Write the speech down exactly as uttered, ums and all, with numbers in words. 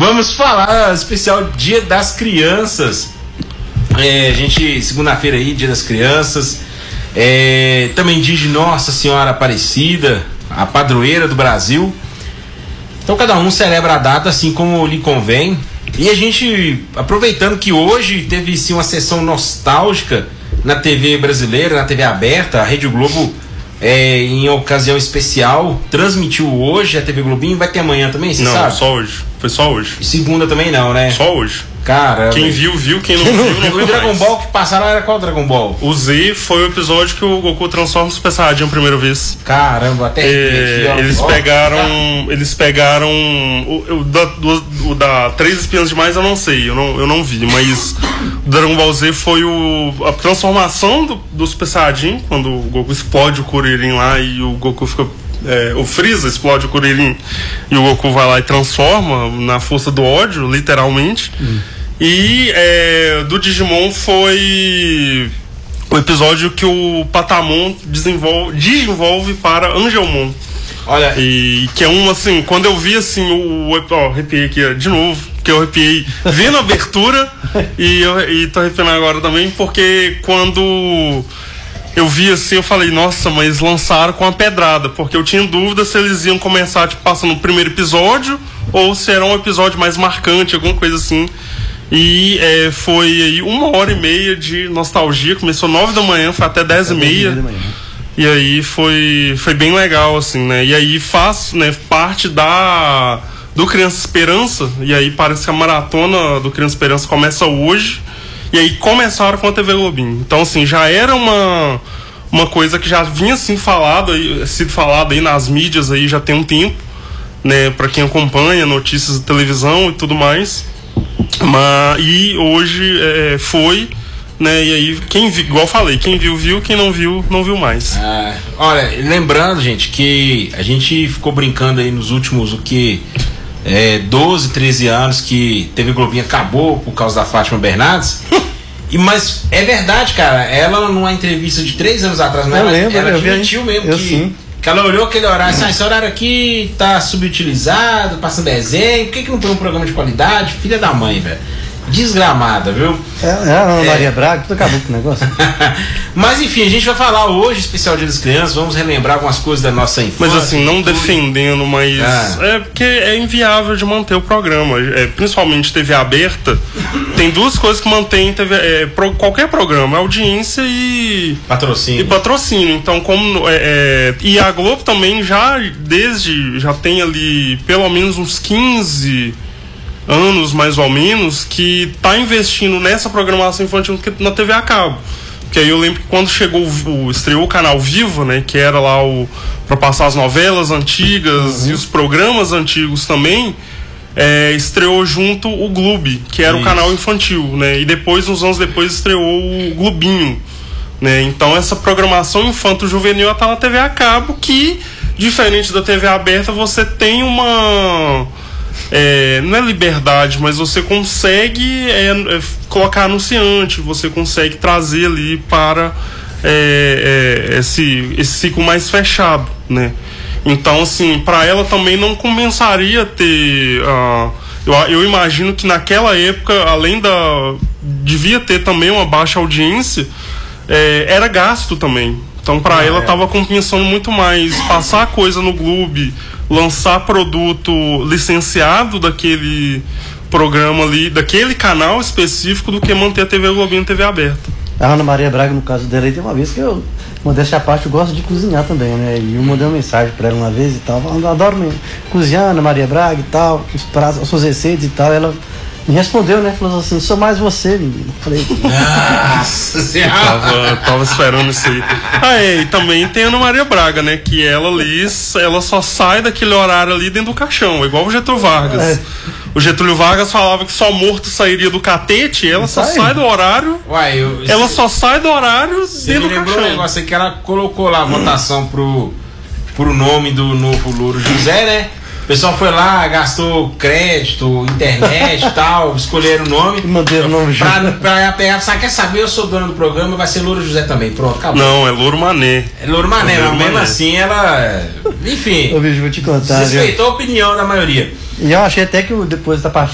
Vamos falar especial Dia das Crianças. É, a gente, segunda-feira aí, Dia das Crianças. É, também dia de Nossa Senhora Aparecida, a padroeira do Brasil. Então cada um celebra a data assim como lhe convém. E a gente, aproveitando que hoje teve sim uma sessão nostálgica na T V brasileira, na T V aberta, a Rede Globo, é, em ocasião especial, transmitiu hoje a T V Globinho. Vai ter amanhã também, você não, sabe? Não, só hoje. Foi só hoje. E segunda também não, né? Só hoje. Caramba. Quem viu, viu. Quem não viu, não viu. O Dragon mais. Ball que passaram era qual Dragon Ball? O Z foi o episódio que o Goku transforma no Super Saiyajin a primeira vez. Caramba, até é, aqui, eles, pegaram, tá. eles pegaram. O, o, da, o, o da Três Espiãs Demais eu não sei, eu não, eu não vi, mas o Dragon Ball Z foi o, a transformação do, do Super Saiyajin, quando o Goku explode o Kuririn lá e o Goku fica. É, o Freeza explode o Kuririn e o Goku vai lá e transforma na força do ódio, literalmente. Hum. E é, do Digimon foi o episódio que o Patamon desenvolve, desenvolve para Angelmon. Olha. E que é um assim, quando eu vi assim, o. Ó, arrepiei aqui de novo, que eu arrepiei vendo a abertura e, eu, e tô arrepiando agora também, porque quando eu vi assim, eu falei, nossa, mas lançaram com a pedrada, porque eu tinha dúvida se eles iam começar, tipo, passando o primeiro episódio ou se era um episódio mais marcante, alguma coisa assim. E é, foi aí uma hora e meia de nostalgia, começou nove da manhã, foi até dez e meia. E aí foi, foi bem legal, assim, né? E aí faz, né, parte da do Criança Esperança, e aí parece que a maratona do Criança Esperança começa hoje. E aí começaram com a T V Globinho. Então, assim, já era uma, uma coisa que já vinha assim, falado, sido falado aí nas mídias aí já tem um tempo, né? Pra quem acompanha notícias de televisão e tudo mais. Mas, e hoje é, foi, né? E aí, quem viu, igual eu falei, quem viu, viu, quem não viu, não viu mais. Ah, olha, lembrando, gente, que a gente ficou brincando aí nos últimos, o que? É, doze, treze anos que T V Globinho acabou por causa da Fátima Bernardes. E, mas é verdade, cara. Ela, numa entrevista de três anos atrás, eu ela, lembro, ela eu admitiu vi, mesmo eu que, sim. que ela olhou aquele horário assim, ah, esse horário aqui tá subutilizado, passando desenho, por que, que não põe um programa de qualidade? Filha da mãe, velho. Desgramada, viu? É, é a Ana Maria Braga, tudo acabou com o negócio. Mas enfim, a gente vai falar hoje, especial Dia das Crianças, vamos relembrar algumas coisas da nossa infância. Mas assim, não defendendo, mas ah. é porque é inviável de manter o programa. É, principalmente T V aberta, tem duas coisas que mantém T V, é, pro, qualquer programa, audiência e patrocínio. E patrocínio. Então, como é, é, e a Globo também já desde já tem ali pelo menos uns quinze anos mais ou menos que tá investindo nessa programação infantil na T V a cabo. Porque aí eu lembro que quando chegou o, estreou o canal Viva, né, que era lá o para passar as novelas antigas uhum. e os programas antigos também, é, estreou junto o Gloob, que era Isso. o canal infantil, né? E depois, uns anos depois, estreou o Globinho, né? Então essa programação infanto-juvenil tá na T V a cabo, que diferente da T V aberta, você tem uma É, não é liberdade, mas você consegue é, é, colocar anunciante, você consegue trazer ali para é, é, esse, esse ciclo mais fechado, né? Então, assim, para ela também não compensaria ter uh, eu, eu imagino que naquela época, além da devia ter também uma baixa audiência, é, era gasto também. Então, para ah, ela, estava é. compensando muito mais passar coisa no Globo, lançar produto licenciado daquele programa ali, daquele canal específico, do que manter a T V Globinho T V aberta. A Ana Maria Braga, no caso dela, aí tem uma vez que eu, modéstia à parte, eu gosto de cozinhar também, né? E eu mandei uma mensagem para ela uma vez e tal, eu adoro mesmo cozinhar, Ana Maria Braga e tal, os pratos, as suas receitas e tal. Ela me respondeu, né? Falou assim, sou mais você, menino. Falei, nossa senhora. tava, tava esperando isso aí. Ah, é, e também tem a Ana Maria Braga, né? Que ela ali, ela só sai daquele horário ali dentro do caixão, igual o Getúlio Vargas. É. O Getúlio Vargas falava que só morto sairia do catete, ela só sai do horário. Uai, eu, ela só sai do horário dentro do caixão. Um negócio aí que ela colocou lá a votação pro, pro nome do novo Louro José, né? O pessoal foi lá, gastou crédito, internet e tal, escolheram o nome. Manteram o nome pra, pra pegar, sabe, quer saber, eu sou dono do programa, vai ser Louro José também. Pronto, acabou. Não, é Louro Mané. É Louro Mané, é mas mesmo Mané. Assim ela. Enfim. Ô, bicho, vou te contar. Respeitou viu? A opinião da maioria. E eu achei até que depois da partida